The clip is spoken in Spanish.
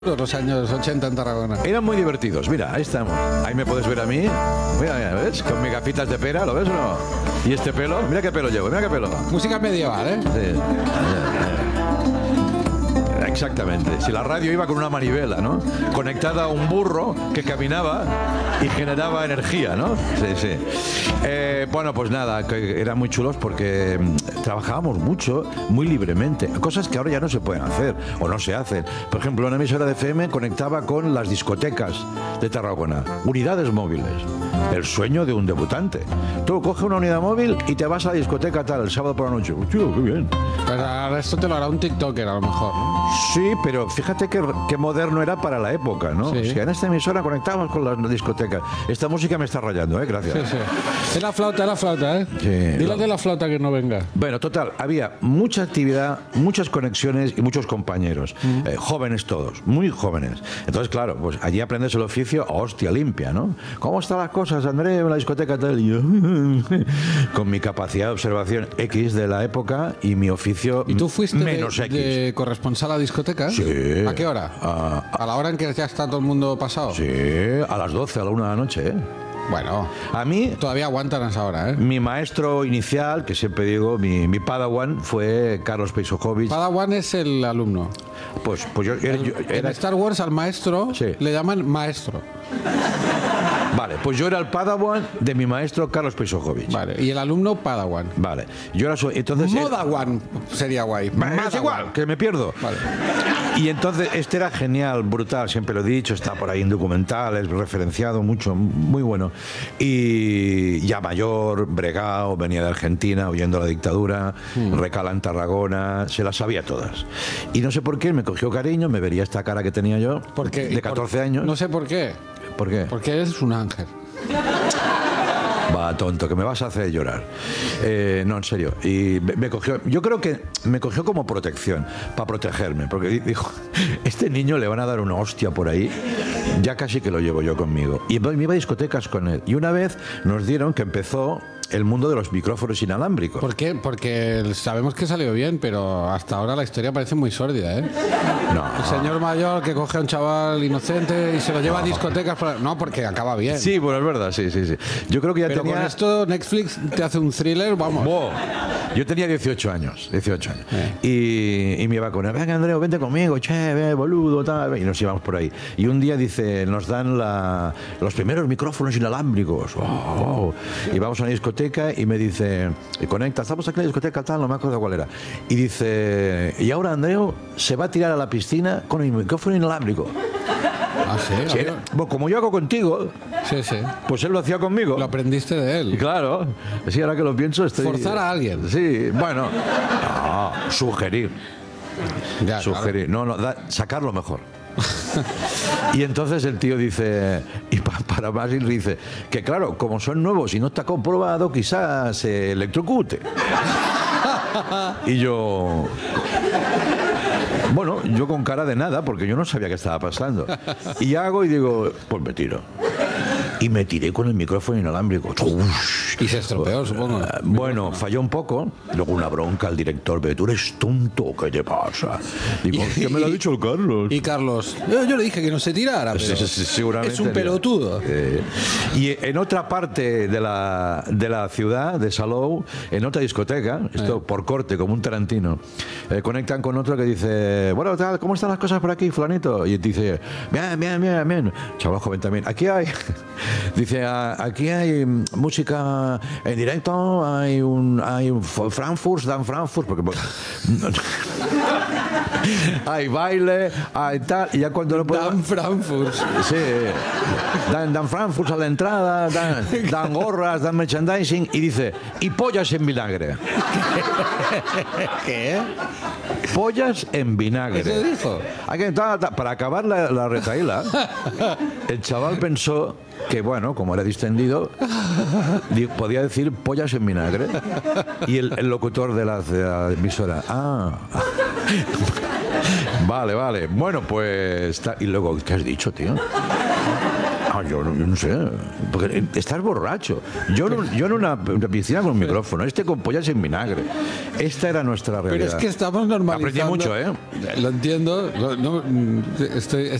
Los años 80 en Tarragona. Eran muy divertidos. Mira, ahí estamos. Ahí me puedes ver a mí. Mira, mira, ¿ves? Con mis gafitas de pera, ¿lo ves o no? Y este pelo, mira qué pelo llevo, mira qué pelo. Música medieval, ¿eh? Sí. Exactamente. Si la radio iba con una manivela, ¿no? Conectada a un burro que caminaba y generaba energía, ¿no? Sí, sí. Bueno, pues nada, que eran muy chulos porque trabajábamos mucho, muy libremente. Cosas que ahora ya no se pueden hacer o no se hacen. Por ejemplo, una emisora de FM conectaba con las discotecas de Tarragona. Unidades móviles. El sueño de un debutante. Tú coges una unidad móvil y te vas a la discoteca tal, el sábado por la noche. ¡Tío, qué bien! Pero ahora esto te lo hará un TikToker a lo mejor, ¿no? Sí, pero fíjate qué moderno era para la época, ¿no? Sí. O sea, en esta emisora conectamos con las discotecas. Esta música me está rayando, ¿eh? Gracias. Sí, sí. Es la flauta, ¿eh? Sí. Dile de la flauta que no venga. Bueno, total, había mucha actividad, muchas conexiones y muchos compañeros. Jóvenes todos, muy jóvenes. Entonces, claro, pues allí aprendes el oficio a hostia limpia, ¿no? ¿Cómo están las cosas, André, en la discoteca tal? Y yo, con mi capacidad de observación X de la época y mi oficio ¿Y tú fuiste menos X. de corresponsal a discoteca? Sí. ¿A qué hora? ¿A la hora en que ya está todo el mundo pasado? Sí, a las 12, a la 1 de la noche, ¿eh? Bueno, A mí, todavía aguantan a esa hora, ¿eh? mi maestro inicial, que siempre digo, mi padawan, fue Carlos Peisojovic. Padawan es el alumno. Pues yo En era... Star Wars al maestro Sí. le llaman maestro. Vale, pues yo era el padawan de mi maestro Carlos Peisojovic. Vale. Y el alumno Padawan. Vale. Yo era entonces... Modawan sería guay. Es Madawan. igual, que me pierdo. Vale. Y entonces este era genial, brutal, siempre lo he dicho, está por ahí en documentales, referenciado mucho, muy bueno. Y ya mayor, bregao, venía de Argentina, huyendo de la dictadura, recala en Tarragona, se las sabía todas. Y no sé por qué me cogió cariño, me vería esta cara que tenía yo, Porque, de 14 años. No sé por qué. ¿Por qué? Porque eres un ángel. Va, tonto, que me vas a hacer llorar. No, en serio. Y me cogió, yo creo que me cogió como protección, para protegerme, porque dijo, este niño le van a dar una hostia por ahí, ya casi que lo llevo yo conmigo. Y me iba a discotecas con él. Y una vez nos dieron que empezó el mundo de los micrófonos inalámbricos. ¿Por qué? Porque sabemos que salió bien, pero hasta ahora la historia parece muy sórdida, ¿eh? No. El señor mayor que coge a un chaval inocente y se lo lleva a discotecas. No, porque acaba bien. Sí, bueno, es verdad, sí. Yo creo que ya Pero tenía... con esto Netflix te hace un thriller, vamos. Buah. Yo tenía 18 años. Y me iba con él, venga Andreu, vente conmigo, che, boludo, tal. Y nos íbamos por ahí. Y un día dice, nos dan los primeros micrófonos inalámbricos. Oh. Y vamos a una discoteca y me dice, conecta, estamos aquí en la discoteca tal, no me acuerdo cuál era. Y dice, y ahora Andreu se va a tirar a la piscina con el micrófono inalámbrico. Ah, sí. Sí, bueno, como yo hago contigo, Sí, sí. pues él lo hacía conmigo. Lo aprendiste de Y él. claro, sí, ahora que lo pienso estoy... Forzar a alguien. Sí, bueno, no, sugerir. Ya, Sugerir, no, sacar lo mejor. Y entonces el tío dice, y para más dice, que claro, como son nuevos y no está comprobado, quizás se electrocute. Y yo... Bueno, yo con cara de nada, porque yo no sabía qué estaba pasando. Y hago y digo, pues me tiro. Y me tiré con el micrófono inalámbrico. Y se estropeó, supongo. Bueno, falló un poco. Luego una bronca al director. Pero tú eres tonto, ¿qué te pasa? Digo, ¿qué me lo ha dicho el Carlos? Y Carlos, yo le dije que no se tirara, pero Sí, seguramente es un pelotudo. Y en otra parte de la ciudad, de Salou, en otra discoteca, esto por corte, como un Tarantino, conectan con otro que dice, bueno, tal, ¿cómo están las cosas por aquí, fulanito? Y dice, bien. Chaval joven también. Aquí hay... Dice, aquí hay música en directo, hay un Frankfurt, Dan Frankfurt, porque hay baile, hay tal, y ya cuando lo puedo... Dan Frankfurt. Sí, dan Frankfurt a la entrada, dan gorras, dan merchandising, y dice, y pollas en vinagre. ¿Qué? Pollas en vinagre. ¿Eso dijo? Para acabar la retaíla, el chaval pensó que, bueno, como era distendido, podía decir pollas en vinagre. Y el locutor de la emisora, vale. Bueno, pues... Y luego, ¿qué has dicho, tío? Yo no sé. Porque estás borracho. Yo en una piscina con un micrófono, con pollas en vinagre. Esta era nuestra realidad. Pero es que estamos normalizando. Aprendí mucho, ¿eh? Lo entiendo. Estoy